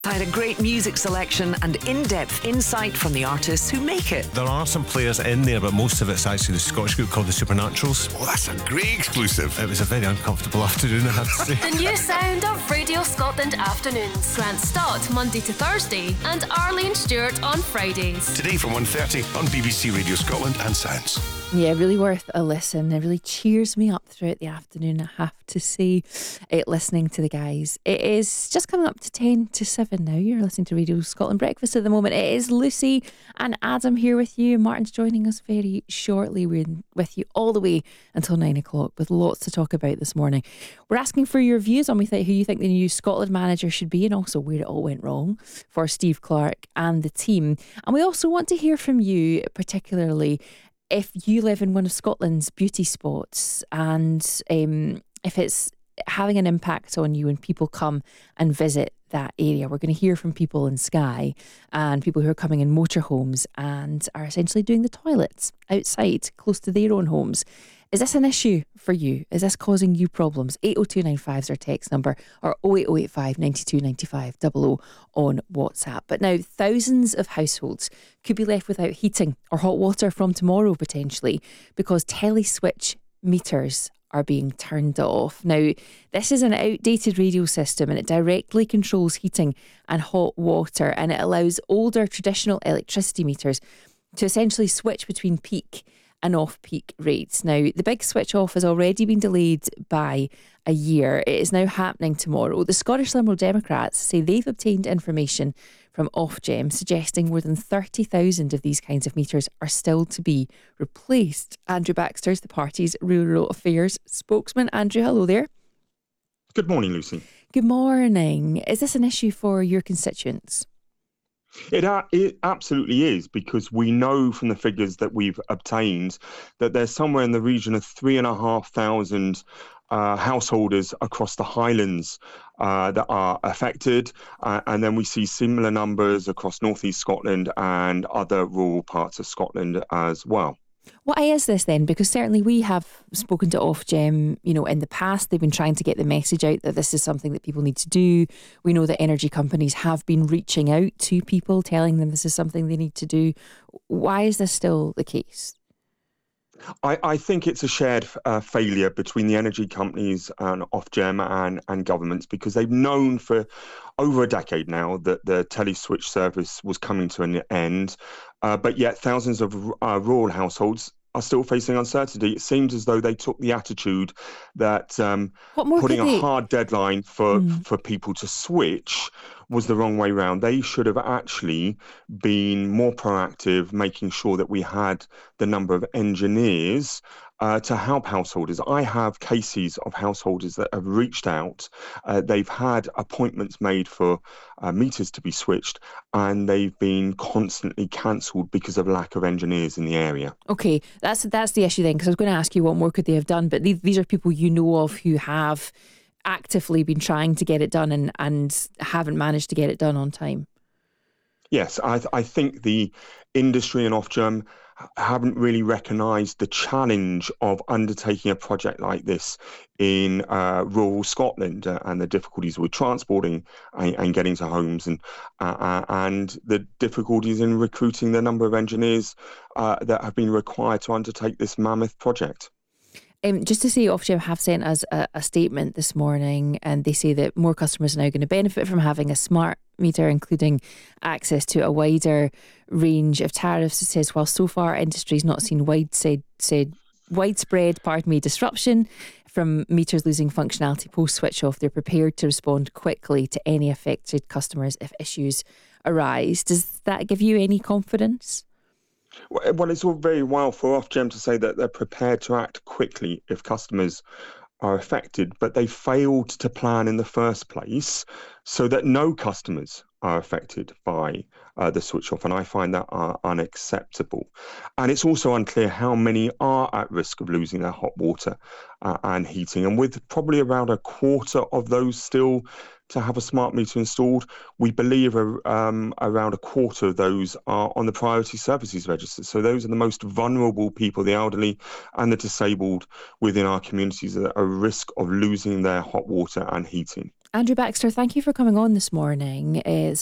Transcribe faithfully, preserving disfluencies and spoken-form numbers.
I had a great music selection and in-depth insight from the artists who make it. There are some players in there, but most of it's actually the Scottish group called the Supernaturals. Oh, that's a great exclusive. It was a very uncomfortable afternoon, I have to say. The new sound of Radio Scotland afternoons. Grant Stott, Monday to Thursday, and Arlene Stewart on Fridays. Today from one thirty on B B C Radio Scotland and Sounds. Yeah, really worth a listen. It really cheers me up throughout the afternoon, I have to say, it, listening to the guys. It is just coming up to ten to seven now. You're listening to Radio Scotland Breakfast at the moment. It is Lucy and Adam here with you. Martin's joining us very shortly. We're with you all the way until nine o'clock with lots to talk about this morning. We're asking for your views on we th- who you think the new Scotland manager should be, and also where it all went wrong for Steve Clarke and the team. And we also want to hear from you, particularly if you live in one of Scotland's beauty spots, and um, if it's having an impact on you when people come and visit that area. We're going to hear from people in Skye and people who are coming in motorhomes and are essentially doing the toilets outside close to their own homes. Is this an issue for you? Is this causing you problems? eight oh two nine five is our text number, or oh eight oh eight five, nine two nine five, double oh on WhatsApp. But now thousands of households could be left without heating or hot water from tomorrow potentially because teleswitch meters are being turned off. Now, this is an outdated radio system and it directly controls heating and hot water, and it allows older traditional electricity meters to essentially switch between peak and off-peak rates. Now, the big switch off has already been delayed by a year. It is now happening tomorrow. The Scottish Liberal Democrats say they've obtained information from Ofgem suggesting more than thirty thousand of these kinds of meters are still to be replaced. Andrew Baxter is the party's Rural Affairs spokesman. Andrew, hello there. Good morning, Lucy. Good morning. Is this an issue for your constituents? It, uh, it absolutely is, because we know from the figures that we've obtained that there's somewhere in the region of three and a half thousand uh, householders across the Highlands uh, that are affected. Uh, and then we see similar numbers across North East Scotland and other rural parts of Scotland as well. Why is this then? Because certainly we have spoken to Ofgem, you know, in the past. They've been trying to get the message out that this is something that people need to do. We know that energy companies have been reaching out to people, telling them this is something they need to do. Why is this still the case? I, I think it's a shared uh, failure between the energy companies and Ofgem and, and governments, because they've known for over a decade now that the teleswitch service was coming to an end, uh, but yet thousands of uh, rural households are still facing uncertainty. It seems as though they took the attitude that um, putting a hard deadline for, mm. for people to switch was the wrong way round. They should have actually been more proactive, making sure that we had the number of engineers uh, to help householders. I have cases of householders that have reached out. Uh, they've had appointments made for uh, meters to be switched, and they've been constantly cancelled because of lack of engineers in the area. Okay, that's that's the issue then, because I was going to ask you what more could they have done, but these, these are people you know of who have actively been trying to get it done and, and haven't managed to get it done on time. Yes, I, th- I think the industry and Ofgem haven't really recognised the challenge of undertaking a project like this in uh, rural Scotland uh, and the difficulties with transporting and, and getting to homes, and uh, and the difficulties in recruiting the number of engineers uh, that have been required to undertake this mammoth project. Um, just to say, Ofgem have sent us a, a statement this morning, and they say that more customers are now going to benefit from having a smart meter, including access to a wider range of tariffs. It says, while so far industry has not seen widespread, said, widespread pardon me, disruption from meters losing functionality post-switch off, they're prepared to respond quickly to any affected customers if issues arise. Does that give you any confidence? Well, it's all very well for Ofgem to say that they're prepared to act quickly if customers are affected, but they failed to plan in the first place so that no customers are affected by uh, the switch off, and I find that uh, unacceptable. And it's also unclear how many are at risk of losing their hot water uh, and heating, and with probably around a quarter of those still to have a smart meter installed, we believe um, around a quarter of those are on the priority services register. So those are the most vulnerable people, the elderly and the disabled within our communities, that are at risk of losing their hot water and heating. Andrew Baxter, thank you for coming on this morning. It's